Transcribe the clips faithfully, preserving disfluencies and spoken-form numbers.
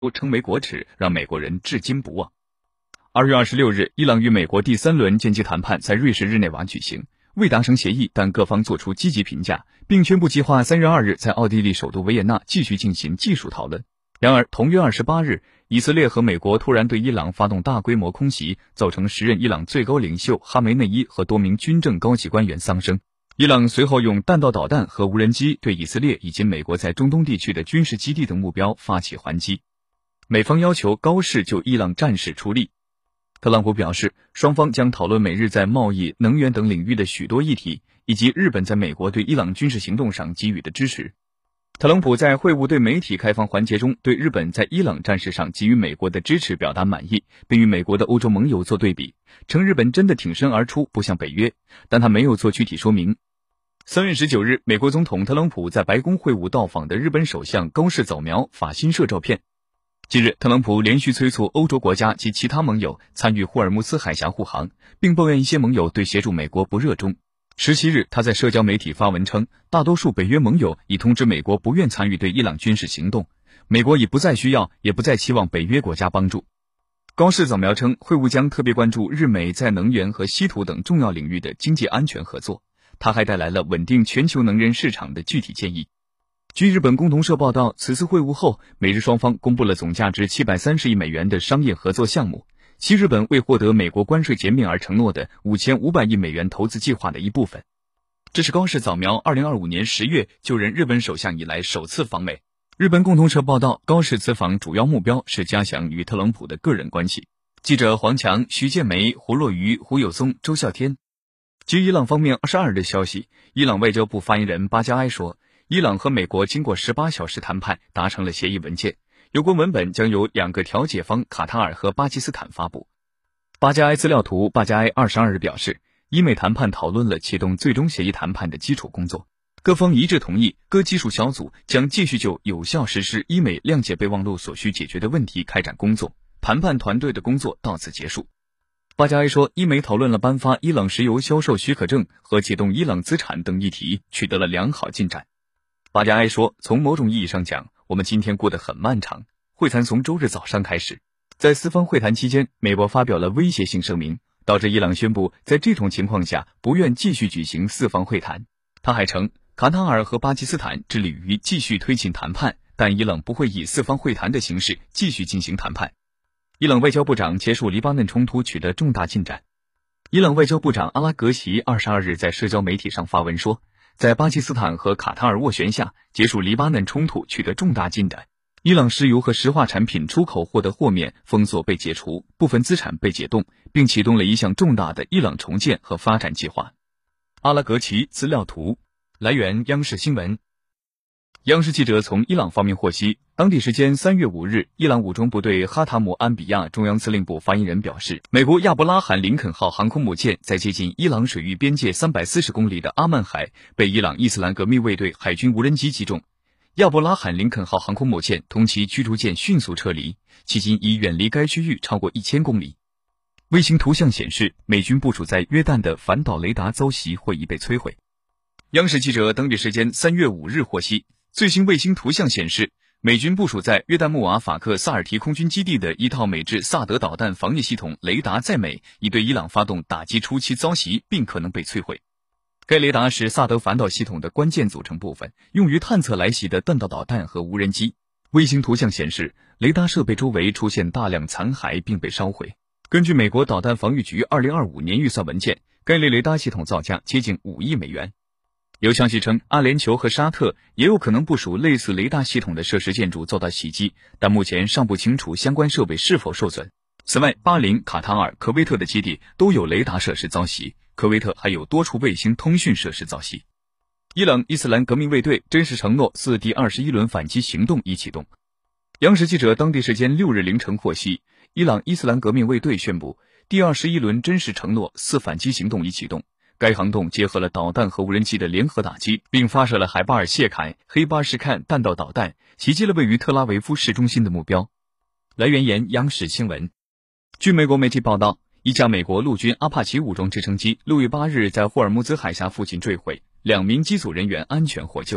称为国耻，让美国人至今不忘。二月二十六日，伊朗与美国第三轮间接谈判在瑞士日内瓦举行，未达成协议，但各方作出积极评价，并宣布计划三月二日在奥地利首都维也纳继续进行技术讨论。然而，同月二十八日，以色列和美国突然对伊朗发动大规模空袭，造成时任伊朗最高领袖哈梅内伊和多名军政高级官员丧生。伊朗随后用弹道导弹和无人机对以色列以及美国在中东地区的军事基地等目标发起还击。美方要求高市就伊朗战事出力。特朗普表示，双方将讨论美日在贸易、能源等领域的许多议题，以及日本在美国对伊朗军事行动上给予的支持。特朗普在会晤对媒体开放环节中，对日本在伊朗战事上给予美国的支持表达满意，并与美国的欧洲盟友做对比，称日本真的挺身而出，不像北约，但他没有做具体说明。三月十九日，美国总统特朗普在白宫会晤到访的日本首相高市早苗法新社照片。近日，特朗普连续催促欧洲国家及其他盟友参与霍尔木兹海峡护航，并抱怨一些盟友对协助美国不热衷。十七日，他在社交媒体发文称，大多数北约盟友已通知美国不愿参与对伊朗军事行动，美国已不再需要，也不再期望北约国家帮助。高市早苗称，会晤将特别关注日美在能源和稀土等重要领域的经济安全合作，他还带来了稳定全球能源市场的具体建议。据日本共同社报道，此次会晤后，美日双方公布了总价值七百三十亿美元的商业合作项目，其日本为获得美国关税减免而承诺的五千五百亿美元投资计划的一部分。这是高市早苗二零二五年十月就任日本首相以来首次访美。日本共同社报道，高市此访主要目标是加强与特朗普的个人关系。记者黄强、徐建梅、胡若愚、胡有松、周啸天。据伊朗方面二十二日的消息，伊朗外交部发言人巴加埃说，伊朗和美国经过十八小时谈判达成了协议文件，有关文本将由两个调解方卡塔尔和巴基斯坦发布。巴加埃资料图巴加埃二十二日表示，伊美谈判讨论了启动最终协议谈判的基础工作，各方一致同意各技术小组将继续就有效实施伊美谅解备忘录所需解决的问题开展工作，谈判团队的工作到此结束。巴加埃说，伊美讨论了颁发伊朗石油销售许可证和启动伊朗资产等议题，取得了良好进展。巴加埃说，从某种意义上讲，我们今天过得很漫长。会谈从周日早上开始，在四方会谈期间，美国发表了威胁性声明，导致伊朗宣布在这种情况下不愿继续举行四方会谈。他还称，卡塔尔和巴基斯坦致力于继续推进谈判，但伊朗不会以四方会谈的形式继续进行谈判。伊朗外交部长结束黎巴嫩冲突取得重大进展。伊朗外交部长阿拉格齐二十二日在社交媒体上发文说，在巴基斯坦和卡塔尔斡旋下，结束黎巴嫩冲突取得重大进展。伊朗石油和石化产品出口获得豁免，封锁被解除，部分资产被解冻，并启动了一项重大的伊朗重建和发展计划。阿拉格齐资料图，来源央视新闻。央视记者从伊朗方面获悉，当地时间三月五日，伊朗武装部队哈塔姆安比亚中央司令部发言人表示，美国亚伯拉罕林肯号航空母舰在接近伊朗水域边界三百四十公里的阿曼海被伊朗伊斯兰革命卫队海军无人机击中，亚伯拉罕林肯号航空母舰同其驱逐舰迅速撤离，迄今已远离该区域超过一千公里。卫星图像显示，美军部署在约旦的反导雷达遭袭或已被摧毁。央视记者当地时间三月五日获悉，最新卫星图像显示，美军部署在约旦穆瓦法克萨尔提空军基地的一套美制萨德导弹防御系统雷达在美已对伊朗发动打击初期遭袭，并可能被摧毁。该雷达是萨德反导系统的关键组成部分，用于探测来袭的弹道导弹和无人机。卫星图像显示，雷达设备周围出现大量残骸并被烧毁。根据美国导弹防御局二零二五年预算文件，该类雷达系统造价接近五亿美元。有消息称，阿联酋和沙特也有可能部署类似雷达系统的设施建筑遭到袭击，但目前尚不清楚相关设备是否受损。此外，巴林、卡塔尔、科威特的基地都有雷达设施遭袭，科威特还有多处卫星通讯设施遭袭。伊朗伊斯兰革命卫队真实承诺四第二十一轮反击行动已启动。央视记者当地时间六日凌晨获悉，伊朗伊斯兰革命卫队宣布第二十一轮真实承诺四反击行动已启动。该行动结合了导弹和无人机的联合打击，并发射了海巴尔谢凯、黑巴什坎弹道导弹，袭击了位于特拉维夫市中心的目标。来源言央视新闻。据美国媒体报道，一架美国陆军阿帕奇武装直升机六月八日在霍尔木兹海峡附近坠毁，两名机组人员安全获救。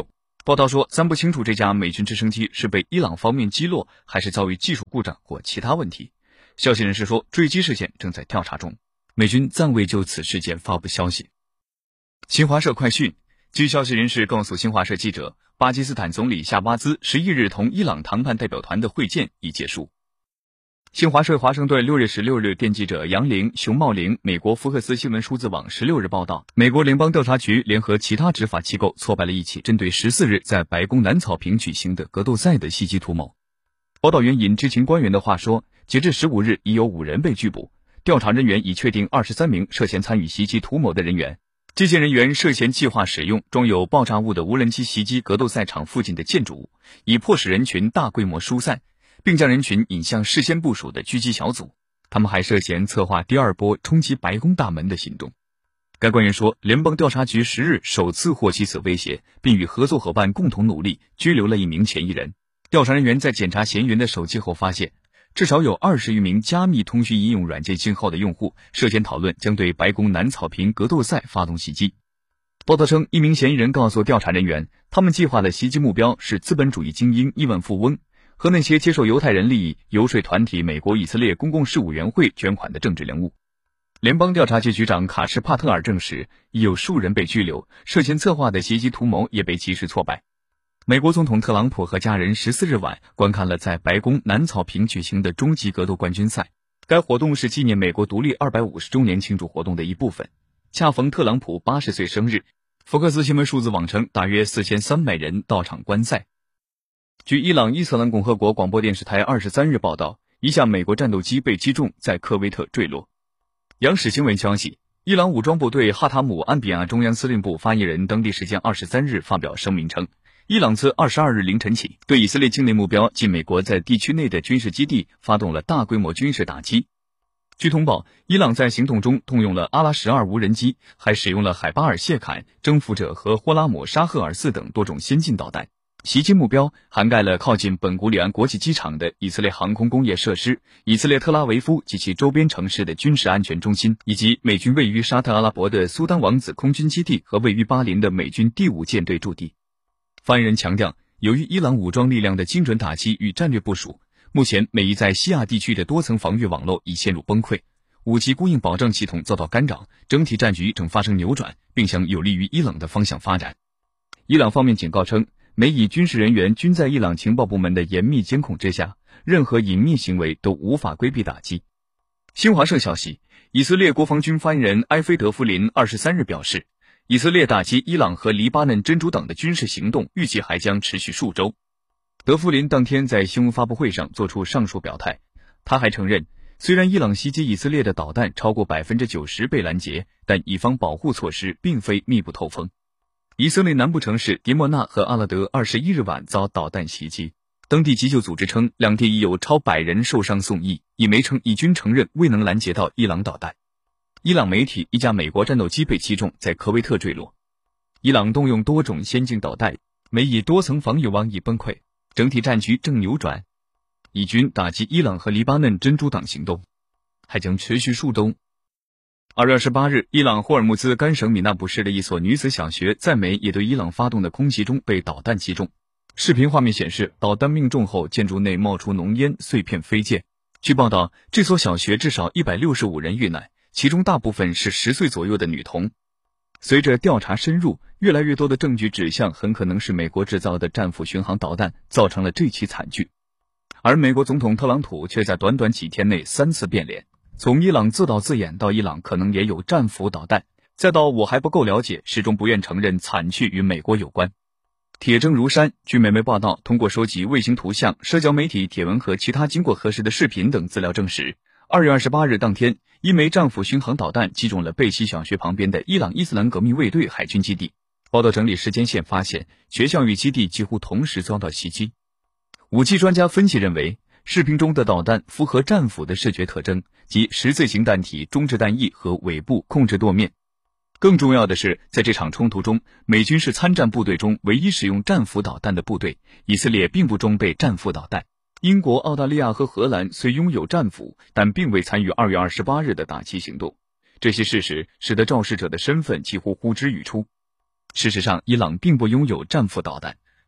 报道说，暂不清楚这架美军直升机是被伊朗方面击落，还是遭遇技术故障或其他问题。消息人士说，坠机事件正在调查中，美军暂未就此事件发布消息。新华社快讯，据消息人士告诉新华社记者，巴基斯坦总理夏巴兹十一日同伊朗谈判代表团的会见已结束。新华社华盛顿六月十六日电记者杨玲、熊茂玲，美国福克斯新闻数字网十六日报道，美国联邦调查局联合其他执法机构挫败了一起针对十四日在白宫南草坪举行的格斗赛的袭击图谋。报道援引知情官员的话说，截至十五日已有五人被拘捕，调查人员已确定二十三名涉嫌参与袭击图谋的人员。这些人员涉嫌计划使用装有爆炸物的无人机袭击格斗赛场附近的建筑物，以迫使人群大规模疏散，并将人群引向事先部署的狙击小组。他们还涉嫌策划第二波冲击白宫大门的行动。该官员说，联邦调查局十日首次获悉此威胁，并与合作伙伴共同努力，拘留了一名嫌疑人。调查人员在检查嫌疑人的手机后发现，至少有二十余名加密通讯应用软件信号的用户涉嫌讨论将对白宫南草坪格斗赛发动袭击。报道称，一名嫌疑人告诉调查人员，他们计划的袭击目标是资本主义精英、亿万富翁和那些接受犹太人利益游说团体美国以色列公共事务委员会捐款的政治人物。联邦调查局局长卡什帕特尔证实，已有数人被拘留，涉嫌策划的袭击图谋也被及时挫败。美国总统特朗普和家人十四日晚观看了在白宫南草坪举行的终极格斗冠军赛。该活动是纪念美国独立二百五十周年庆祝活动的一部分，恰逢特朗普八十岁生日。福克斯新闻数字网称，大约四千三百人到场观赛。据伊朗伊斯兰共和国广播电视台二十三日报道，一架美国战斗机被击中，在科威特坠落。央视新闻消息，伊朗武装部队哈塔姆安比亚中央司令部发言人当地时间二十三日发表声明称，伊朗自二十二日凌晨起对以色列境内目标及美国在地区内的军事基地发动了大规模军事打击。据通报，伊朗在行动中动用了阿拉什二无人机，还使用了海巴尔谢坎、征服者和霍拉姆沙赫尔四等多种先进导弹。袭击目标涵盖了靠近本古里安国际机场的以色列航空工业设施、以色列特拉维夫及其周边城市的军事安全中心，以及美军位于沙特阿拉伯的苏丹王子空军基地和位于巴林的美军第五舰队驻地。发言人强调，由于伊朗武装力量的精准打击与战略部署，目前美伊在西亚地区的多层防御网络已陷入崩溃，五级供应保障系统遭到干扰，整体战局正发生扭转，并向有利于伊朗的方向发展。伊朗方面警告称，美以军事人员均在伊朗情报部门的严密监控之下，任何隐秘行为都无法规避打击。新华社消息，以色列国防军发言人埃菲德夫林二十三日表示，以色列打击伊朗和黎巴嫩真主党的军事行动预计还将持续数周。德夫林当天在新闻发布会上做出上述表态，他还承认，虽然伊朗袭击以色列的导弹超过 百分之九十 被拦截，但以方保护措施并非密不透风。以色列南部城市迪莫纳和阿勒德二十一日晚遭导弹袭击，当地急救组织称，两地已有超百人受伤送医。以媒称，以军承认未能拦截到伊朗导弹。伊朗媒体，一架美国战斗机被击中，在科威特坠落。伊朗动用多种先进导弹，美以多层防御网已崩溃，整体战局正扭转。以军打击伊朗和黎巴嫩真主党行动还将持续数周。二月二十八日，伊朗霍尔木兹干省米纳卜市的一所女子小学在美也对伊朗发动的空袭中被导弹击中。视频画面显示，导弹命中后，建筑内冒出浓烟，碎片飞溅。据报道，这所小学至少一百六十五人遇难，其中大部分是十岁左右的女童。随着调查深入，越来越多的证据指向很可能是美国制造的战斧巡航导弹造成了这起惨剧。而美国总统特朗普却在短短几天内三次变脸，从伊朗自导自演到伊朗可能也有战斧导弹，再到我还不够了解，始终不愿承认惨剧与美国有关。铁证如山，据美媒报道，通过收集卫星图像、社交媒体帖文和其他经过核实的视频等资料证实，二月二十八日当天，一枚战斧巡航导弹击中了贝西小学旁边的伊朗伊斯兰革命卫队海军基地。报道整理时间线发现，学校与基地几乎同时遭到袭击。武器专家分析认为，视频中的导弹符合战斧的视觉特征，即十字形弹体、中置弹翼和尾部控制舵面。更重要的是，在这场冲突中，美军是参战部队中唯一使用战斧导弹的部队，以色列并不装备战斧导弹。英国、澳大利亚和荷兰虽拥有战斧，但并未参与二月二十八日的打击行动。这些事实使得肇事者的身份几乎呼之欲出。事实上，伊朗并不拥有战斧导弹，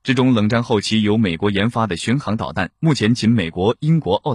这种冷战后期由美国研发的巡航导弹，目前仅美国、英国、澳